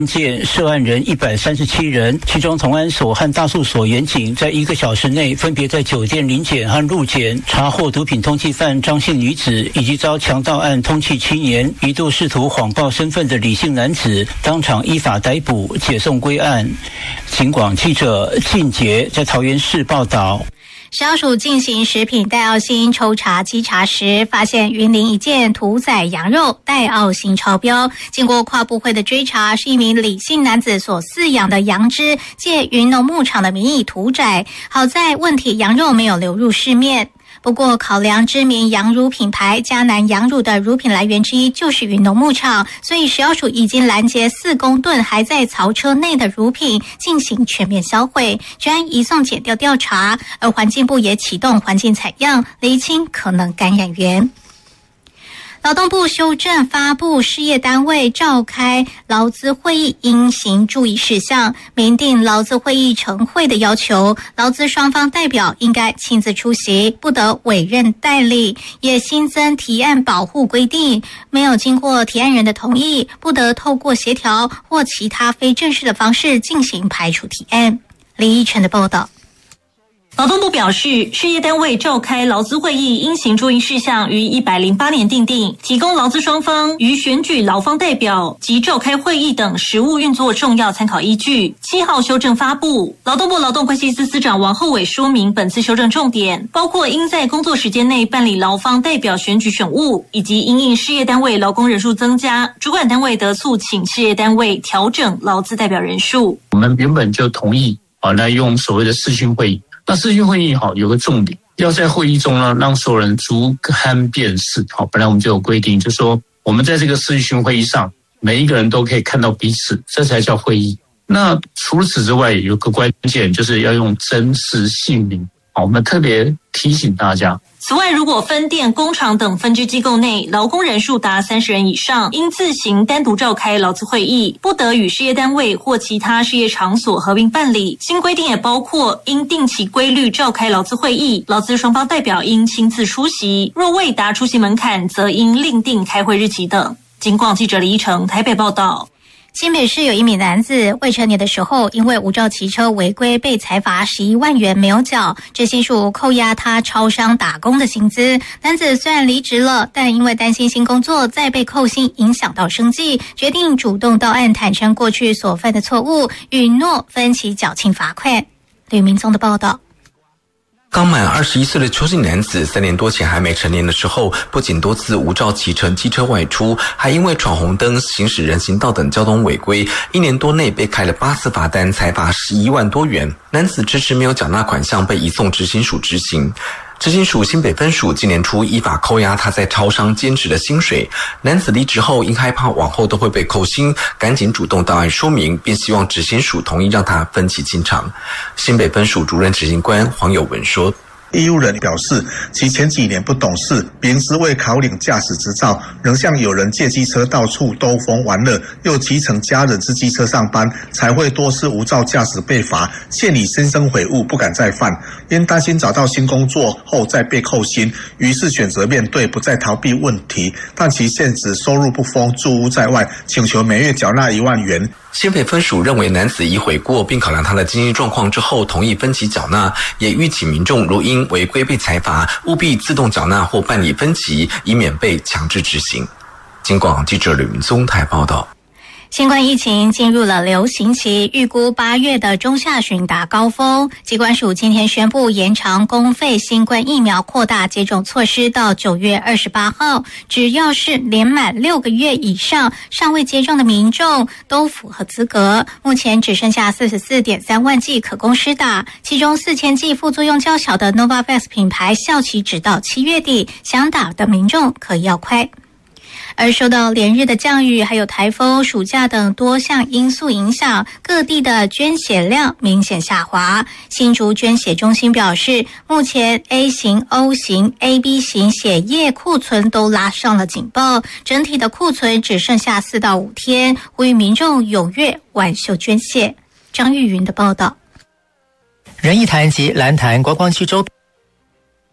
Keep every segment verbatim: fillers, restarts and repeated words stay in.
件涉案人一百三十七人，其中同安所和大树所员警在一个小时内分别在酒店临检和路检查获毒品通缉犯张姓女子以及遭强盗案通缉七年、一度试图谎报身份的李姓男子，当场依法逮捕，解送归案。警广记者靳杰在桃园市报道。 食药署进行食品带奥辛抽查稽查时，发现云林一件屠宰羊肉带奥辛超标。经过跨部会的追查，是一名李姓男子所饲养的羊只借云农牧场的名义屠宰，好在问题羊肉没有流入市面。不过，考量知名羊乳品牌嘉南羊乳的乳品来源之一就是云农牧场，所以食药署已经拦截四公吨还在槽车内的乳品，进行全面销毁，专移送检调调查。而环境部也启动环境采样，厘清可能感染源。劳动部修正发布事业单位召开劳资会议应行注意事项，明定劳资会议晨会的要求，劳资双方代表应该亲自出席，不得委任代理，也新增提案保护规定，没有经过提案人的同意，不得透过协调或其他非正式的方式进行排除提案。李依晨的报道。 劳动部表示，事业单位召开劳资会议应行注意事项于一百零八年订定，提供劳资双方于选举劳方代表及召开会议等实务运作重要参考依据。七号修正发布，劳动部劳动关系司司长王厚伟说明本次修正重点，包括应在工作时间内办理劳方代表选举选务，以及因应事业单位劳工人数增加，主管单位得促请事业单位调整劳资代表人数。 我们原本就同意啊，来用所谓的视讯会议。那视讯会议好有个重点，要在会议中呢让所有人逐勘辨识。好，本来我们就有规定，就是说我们在这个视讯会议上，每一个人都可以看到彼此，这才叫会议。那除此之外，有个关键就是要用真实姓名。好，我们特别提醒大家。 此外，如果分店、工厂等分支机构内劳工人数达三十人以上，应自行单独召开劳资会议，不得与事业单位或其他事业场所合并办理。新规定也包括应定期规律召开劳资会议，劳资双方代表应亲自出席，若未达出席门槛，则应另定开会日期等。警广记者李依成台北报道。 新北市有一名男子未成年的时候，因为无照骑车违规被裁罚十一万元没有缴，执行署扣押他超商打工的薪资。男子虽然离职了，但因为担心新工作再被扣薪影响到生计，决定主动到案坦诚过去所犯的错误，允诺分期缴清罚款。吕明宗的报道。 刚满二十一岁的邱姓男子，三年多前还没成年的时候，不仅多次无照骑乘机车外出，还因为闯红灯、行驶人行道等交通违规，一年多内被开了八次罚单，裁罚十一万多元。男子迟迟没有缴纳款项，被移送执行署执行。执行署新北分署今年初依法扣押他在超商兼职的薪水。男子离职后，因害怕往后都会被扣薪，赶紧主动到案说明，并希望执行署同意让他分期清偿。新北分署主任执行官黄友文说， 义务人表示，其前几年不懂事，明知未考领驾驶执照，仍向有人借机车到处兜风玩乐，又骑乘家人之机车上班，才会多次无照驾驶被罚，现已深深悔悟，不敢再犯。因担心找到新工作后再被扣薪，于是选择面对，不再逃避问题。但其现职收入不丰，住屋在外，请求每月缴纳一万元。 新北分署认为男子已悔过，并考量他的经济状况之后，同意分期缴纳，也预请民众如因违规被裁罚，务必自动缴纳或办理分期，以免被强制执行。警广记者吕明宗台报道。 新冠疫情进入了流行期，预估八月的中下旬达高峰。疾管署今天宣布延长公费新冠疫苗扩大接种措施到九月二十八号，只要是年满六个月以上尚未接种的民众都符合资格。目前只剩下 四十四点三万剂可供施打，其中四千剂副作用较小的 Novavax 品牌效期直到七月底，想打的民众可要快。而受到连日的降雨还有台风、暑假等多项因素影响，各地的捐血量明显下滑。新竹捐血中心表示，目前 A 型、O 型、A B 型血液库存都拉上了警报，整体的库存只剩下四到五天，呼吁民众踊跃挽袖捐血。张玉云的报道。 仁义潭及蓝潭观光区周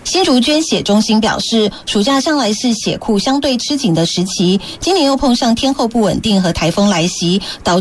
新竹捐血中心表示，暑假向来是血库相对吃紧的时期，今年又碰上天候不稳定和台风来袭，导